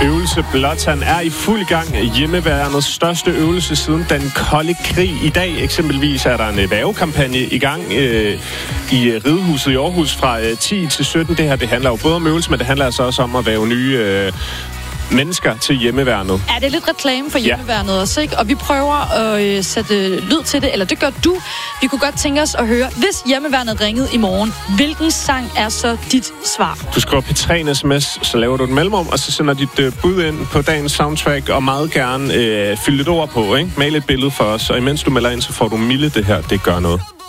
Øvelse Blåtand er i fuld gang. Hjemmeværnets største øvelse siden den kolde krig. I dag eksempelvis er der en vævekampagne i gang i Ridehuset i Aarhus fra 10 til 17. Det her, det handler jo både om øvelse, men det handler altså også om at væve nye mennesker til hjemmeværnet. Ja, det er lidt reklame for hjemmeværnet også, ikke? Og vi prøver at sætte lyd til det, eller det gør du. Vi kunne godt tænke os at høre, hvis hjemmeværnet ringede i morgen, hvilken sang er så dit svar? Du skriver P3 en sms, så laver du et mellemrum, og så sender dit bud ind på dagens soundtrack, og meget gerne fylde et ord på, ikke? Mal et billede for os, og imens du melder ind, så får du Mille det her, det gør noget.